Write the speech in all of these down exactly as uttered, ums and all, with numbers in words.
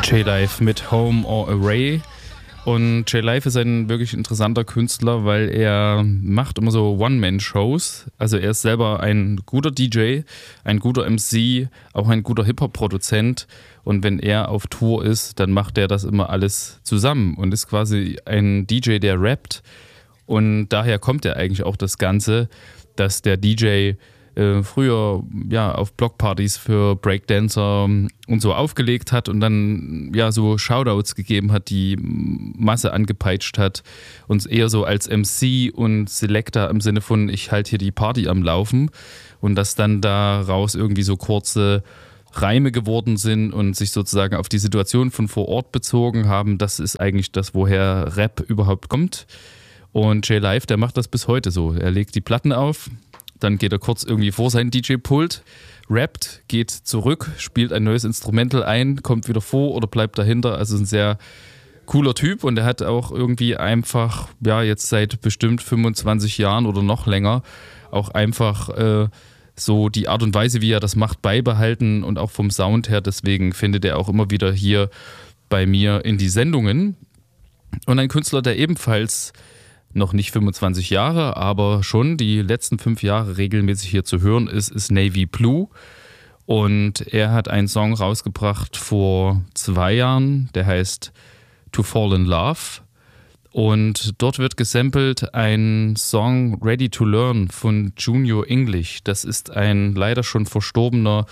J-Live mit Home or Away. Und J-Live ist ein wirklich interessanter Künstler, weil er macht immer so One-Man-Shows. Also er ist selber ein guter D J, ein guter M C, auch ein guter Hip-Hop-Produzent. Und wenn er auf Tour ist, dann macht er das immer alles zusammen und ist quasi ein D J, der rappt. Und daher kommt ja eigentlich auch das Ganze, dass der D J äh, früher ja auf Blockpartys für Breakdancer und so aufgelegt hat und dann ja so Shoutouts gegeben hat, die Masse angepeitscht hat und eher so als M C und Selector im Sinne von ich halte hier die Party am Laufen und dass dann daraus irgendwie so kurze Reime geworden sind und sich sozusagen auf die Situation von vor Ort bezogen haben. Das ist eigentlich das, woher Rap überhaupt kommt. Und J-Live, der macht das bis heute so. Er legt die Platten auf, dann geht er kurz irgendwie vor sein D J-Pult, rappt, geht zurück, spielt ein neues Instrumental ein, kommt wieder vor oder bleibt dahinter. Also ein sehr cooler Typ und er hat auch irgendwie einfach, ja jetzt seit bestimmt fünfundzwanzig Jahren oder noch länger, auch einfach äh, so die Art und Weise, wie er das macht, beibehalten und auch vom Sound her. Deswegen findet er auch immer wieder hier bei mir in die Sendungen. Und ein Künstler, der ebenfalls noch nicht fünfundzwanzig Jahre, aber schon die letzten fünf Jahre regelmäßig hier zu hören ist, ist Navy Blue. Und er hat einen Song rausgebracht vor zwei Jahren, der heißt To Fall in Love. Und dort wird gesampelt ein Song Ready to Learn von Junior English. Das ist ein leider schon verstorbener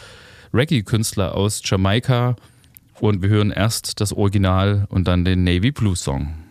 Reggae-Künstler aus Jamaika. Und wir hören erst das Original und dann den Navy Blue Song.